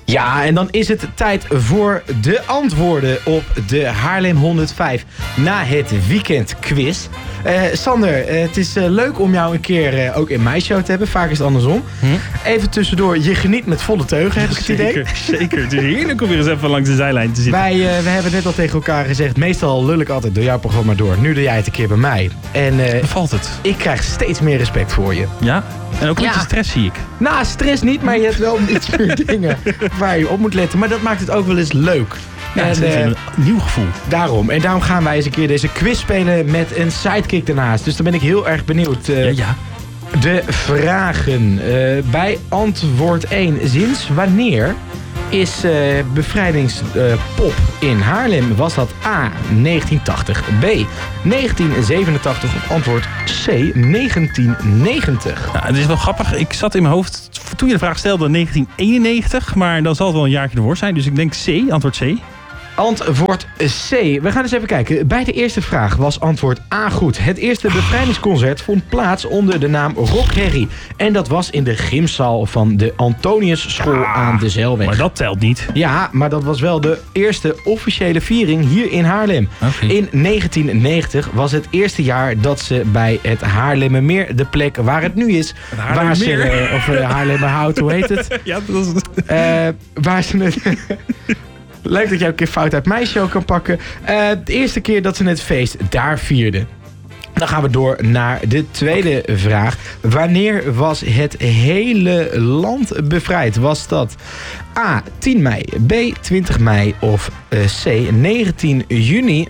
Ja, en dan is het tijd voor de antwoorden op de Haarlem 105 na het weekendquiz. Sander, het is leuk om jou een keer ook in mijn show te hebben. Vaak is het andersom. Even tussendoor, je geniet met volle teugen, heb ik het idee. Zeker. Het is heerlijk om weer eens even langs de zijlijn te zitten. We hebben net al tegen elkaar gezegd, meestal lul ik altijd door jouw programma door. Nu doe jij het een keer bij mij. En bevalt het? Ik krijg steeds meer respect voor je. Ja? En ook een beetje stress zie ik. Nou, stress niet, maar je hebt wel iets meer dingen waar je op moet letten. Maar dat maakt het ook wel eens leuk. Ja, het is een nieuw gevoel. Daarom gaan wij eens een keer deze quiz spelen met een sidekick ernaast. Dus dan ben ik heel erg benieuwd. De vragen. Bij antwoord 1. Sinds wanneer is bevrijdingspop in Haarlem? Was dat A, 1980, B, 1987 of antwoord C, 1990? Nou, het is wel grappig. Ik zat in mijn hoofd, toen je de vraag stelde, 1991. Maar dan zal het wel een jaartje ervoor zijn. Dus ik denk C, antwoord C. Antwoord C. We gaan eens even kijken. Bij de eerste vraag was antwoord A goed. Het eerste bevrijdingsconcert vond plaats onder de naam Rock Herrie. En dat was in de gymzaal van de Antoniusschool aan de Zeilweg. Maar dat telt niet. Ja, maar dat was wel de eerste officiële viering hier in Haarlem. Okay. In 1990 was het eerste jaar dat ze bij het Haarlemmermeer, de plek waar het nu is, Haarlemmerhout, hoe heet het? Ja, dat is het. Waar ze het... Leuk dat jij een keer fout uit mijn show kan pakken. De eerste keer dat ze het feest daar vierden. Dan gaan we door naar de tweede vraag. Wanneer was het hele land bevrijd? Was dat A, 10 mei, B, 20 mei of C, 19 juni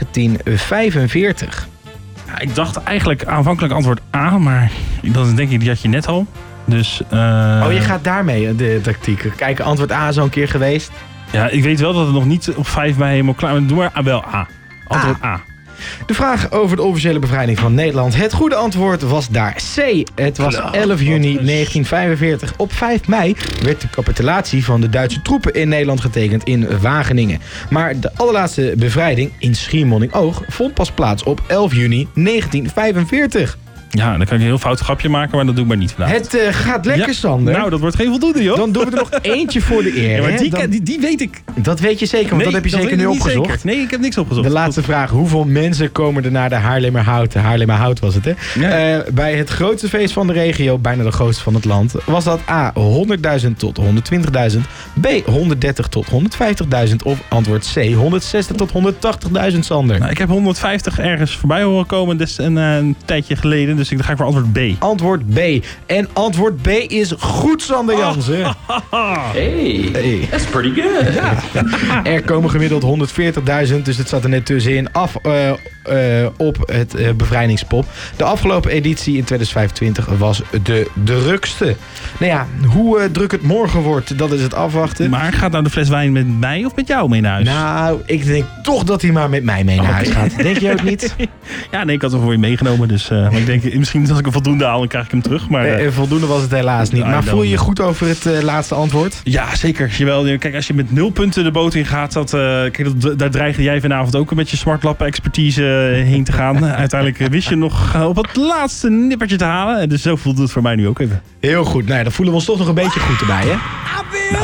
1945? Ja, ik dacht eigenlijk aanvankelijk antwoord A, maar dan denk ik, die had je net al. Dus, Oh, je gaat daarmee, de tactiek. Kijk, antwoord A is al een keer geweest. Ja, ik weet wel dat het nog niet op 5 mei helemaal klaar is. Maar doe maar wel A. Antwoord A. De vraag over de officiële bevrijding van Nederland. Het goede antwoord was daar C. Het was 11 juni 1945. Op 5 mei werd de capitulatie van de Duitse troepen in Nederland getekend in Wageningen. Maar de allerlaatste bevrijding in Schiermonnikoog vond pas plaats op 11 juni 1945. Ja, dan kan ik een heel fout grapje maken, maar dat doe ik maar niet vandaag. Het gaat lekker, Sander. Nou, dat wordt geen voldoende, joh. Dan doen we er nog eentje voor de eer. Ja, maar hè? die weet ik. Dat weet je zeker, want dat heb je zeker nu opgezocht. Zeker. Nee, ik heb niks opgezocht. De laatste vraag. Hoeveel mensen komen er naar de Haarlemmerhout? De Haarlemmerhout was het, hè? Ja. Bij het grootste feest van de regio, bijna de grootste van het land, was dat A, 100.000 tot 120.000, B, 130 tot 150.000 of antwoord C, 160 tot 180.000, Sander. Nou, ik heb 150 ergens voorbij horen komen een tijdje geleden, dus dan ga ik voor antwoord B. Antwoord B. En antwoord B is goed, Sander Jansen. Hey, that's pretty good. Ja. Er komen gemiddeld 140.000, dus het zat er net tussenin af op het bevrijdingspop. De afgelopen editie in 2025 was de drukste. Nou ja, hoe druk het morgen wordt, dat is het afwachten. Maar gaat nou de fles wijn met mij of met jou mee naar huis? Nou, ik denk toch dat hij maar met mij mee naar huis gaat. Denk je ook niet? Ja, nee, ik had hem voor je meegenomen. Dus maar ik denk, misschien als ik een voldoende haal, dan krijg ik hem terug. Maar, voldoende was het helaas niet. Maar voel je je goed over het laatste antwoord? Ja, zeker. Jawel. Kijk, als je met 0 punten de boot in gaat, daar dreigde jij vanavond ook met je smartlappen expertise heen te gaan. Uiteindelijk wist je nog op het laatste nippertje te halen. Dus zo voelt het voor mij nu ook even. Heel goed. Nou ja, dan voelen we ons toch nog een beetje goed erbij, hè?